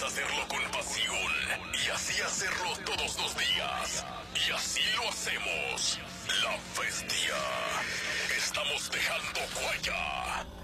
hacerlo con pasión y así hacerlo todos los días. Y así lo hacemos. La Bestia. Estamos dejando huella.